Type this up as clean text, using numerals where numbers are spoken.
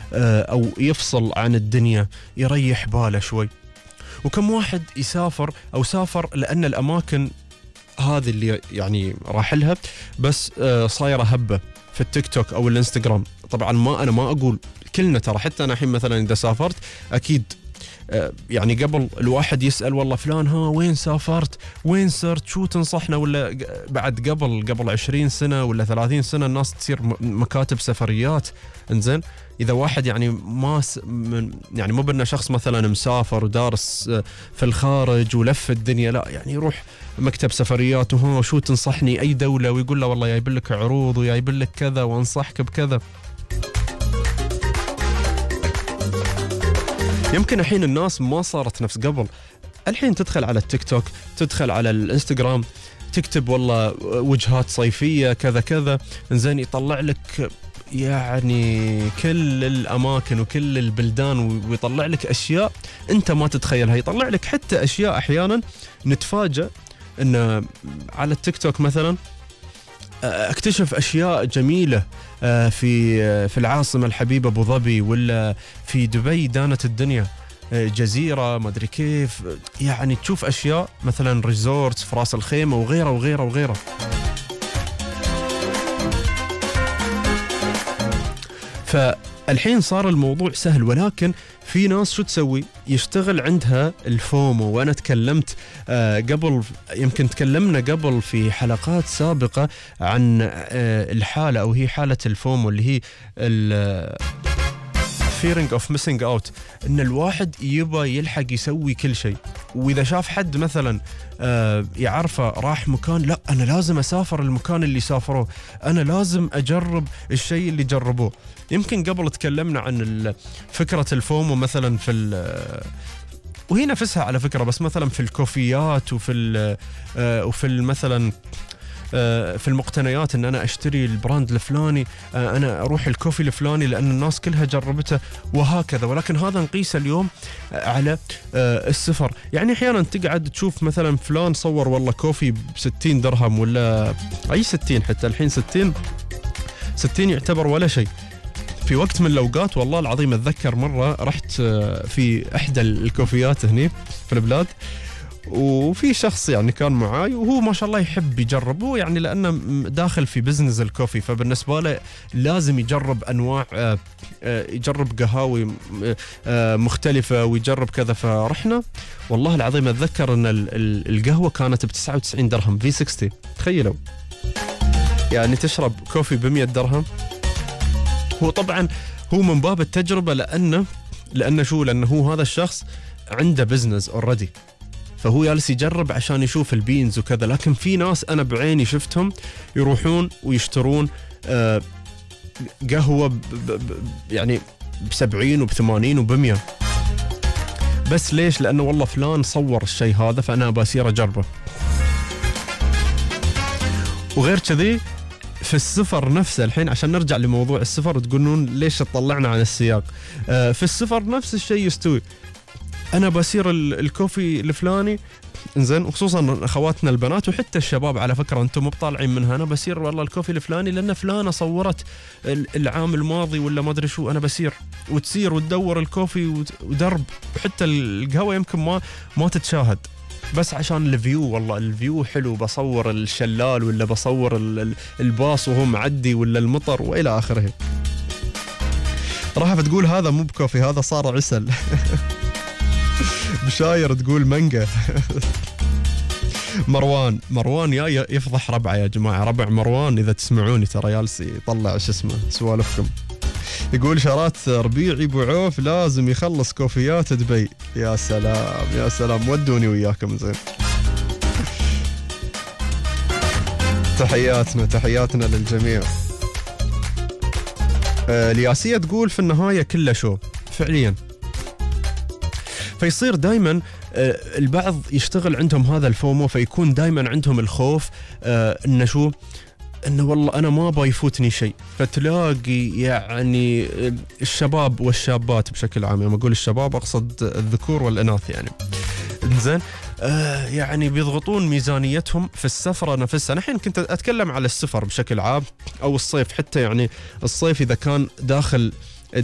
أو يفصل عن الدنيا، يريح باله شوي. وكم واحد يسافر أو سافر لأن الأماكن هذه اللي يعني راح لها بس صايرة هبة في التيك توك أو الانستغرام. طبعا أنا ما أقول كلنا، ترى حتى أنا الحين مثلا إذا سافرت أكيد يعني قبل الواحد يسأل والله فلان ها وين سافرت، وين صرت، شو تنصحنا، ولا بعد قبل 20 سنة ولا 30 سنة الناس تصير مكاتب سفريات. انزين إذا واحد يعني يعني مو بأنه شخص مثلا مسافر ودارس في الخارج ولف الدنيا، لا يعني يروح مكتب سفريات وها شو تنصحني أي دولة، ويقول له والله جايب لك عروض وجايب لك كذا وانصحك بكذا. يمكن الحين الناس ما صارت نفس قبل. الحين تدخل على التيك توك، تدخل على الانستغرام، تكتب والله وجهات صيفية كذا كذا، انزين يطلع لك يعني كل الأماكن وكل البلدان، ويطلع لك أشياء أنت ما تتخيلها. يطلع لك حتى أشياء أحيانا نتفاجأ أن على التيك توك مثلا اكتشف أشياء جميلة في العاصمة الحبيبة أبو ظبي، ولا في دبي دانت الدنيا جزيرة ما أدري كيف، يعني تشوف أشياء مثلا ريزورتس في راس الخيمة وغيره وغيره وغيره. فالحين صار الموضوع سهل، ولكن في ناس شو تسوي؟ يشتغل عندها الفومو. وأنا تكلمت قبل، يمكن تكلمنا قبل في حلقات سابقة عن الحالة، أو هي حالة الفومو اللي هي fearing of missing out، إن الواحد يبى يلحق يسوي كل شيء. وإذا شاف حد مثلا يعرفه راح مكان، لا أنا لازم أسافر المكان اللي سافروه، أنا لازم أجرب الشيء اللي جربوه. يمكن قبل تكلمنا عن فكرة الفومو مثلا وهي نفسها على فكرة، بس مثلا في الكوفيات وفي مثلا في المقتنيات، ان انا اشتري البراند الفلاني، انا اروح الكوفي الفلاني لان الناس كلها جربته وهكذا. ولكن هذا نقيسه اليوم على السفر. يعني احيانا تقعد تشوف مثلا فلان صور والله كوفي ب60 درهم ولا اي 60، حتى الحين 60 يعتبر ولا شيء. في وقت من الأوقات والله العظيم أتذكر مرة رحت في إحدى الكوفيات هني في البلاد، وفي شخص يعني كان معاي، وهو ما شاء الله يحب يجربه، يعني لأنه داخل في بزنس الكوفي، فبالنسبة له لازم يجرب أنواع، يجرب قهاوي مختلفة ويجرب كذا. فرحنا والله العظيم أتذكر أن القهوة كانت ب99 درهم V60. تخيلوا يعني تشرب كوفي ب100 درهم. هو طبعا هو من باب التجربة، لأنه هو هذا الشخص عنده بزنس اوريدي، فهو جالس يجرب عشان يشوف البينز وكذا. لكن في ناس أنا بعيني شفتهم يروحون ويشترون قهوة يعني ب70 وب80 وب100، بس ليش؟ لأنه والله فلان صور الشيء هذا فأنا بصير أجربه. وغير كذي في السفر نفسه، الحين عشان نرجع لموضوع السفر وتقولون ليش تطلعنا عن السياق، في السفر نفس الشيء يستوي. أنا بصير الكوفي الفلاني، إنزين، وخصوصا أخواتنا البنات وحتى الشباب على فكرة أنتم مو بطالعين منها، أنا بصير والله الكوفي الفلاني لأن فلانة صورت العام الماضي ولا ما أدري شو، أنا بصير وتصير وتدور الكوفي ودرب، وحتى القهوة يمكن ما تتشاهد، بس عشان الفيو، والله الفيو حلو، بصور الشلال ولا بصور الباص وهو معدي ولا المطر وإلى آخره. راح بتقول هذا مو بكوفي، هذا صار عسل. بشاير تقول مانجا. مروان يا يفضح ربعه يا جماعة، ربع مروان إذا تسمعوني ترى جالس يطلع شو اسمه سوالفكم. يقول شرات ربيعي ابو عوف لازم يخلص كوفيات دبي. يا سلام يا سلام، ودوني وياكم زين. تحياتنا للجميع. الياسية تقول في النهاية كله شو فعليا، فيصير دايما البعض يشتغل عندهم هذا الفومو، فيكون دايما عندهم الخوف انه شو، انه والله انا ما بيفوتني شيء. فتلاقي يعني الشباب والشابات بشكل عام، لما اقول الشباب اقصد الذكور والاناث يعني، زين، يعني بيضغطون ميزانيتهم في السفرة نفسها. أنا الحين كنت أتكلم على السفر بشكل عام أو الصيف حتى، يعني الصيف إذا كان داخل